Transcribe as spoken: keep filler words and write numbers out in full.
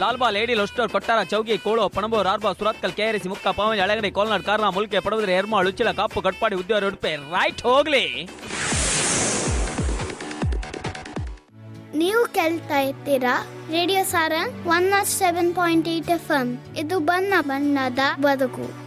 ಲಾಲ್ಬಾ lady ಲೊಸ್ಟರ್ ಕೊಟ್ಟಾರ ಚೌಗಿ ಕೋಳು ಪಣಬು ರಾರ್ಬಾ ಸುರತ್ಕಲ್ ಕೆಆರ್ಸಿ ಮುಕ್ಕ ಪವನ್ ಎಳಗಡೆ ಕೋಲ್ನಾಡ್ ಕಾರ್ನ ಮುಲ್ಕೆ ಪಡವದ್ರೆ ಎರ್ಮಾಳ್ ಉಚ್ಚಿಲ ಕಾಪು ಕಟ್ಪಾಡಿ ಉದ್ಯೋಗ ಉಡುಪೆ ರೈಟ್ ಹೋಗ್ಲಿ. ನೀವು ಕೇಳ್ತಾ ಇರ್ತೀರಾ radio Sarang one not seven point eight F M. ಇದು ಬಣ್ಣ ಬಣ್ಣದ ಬದುಕು.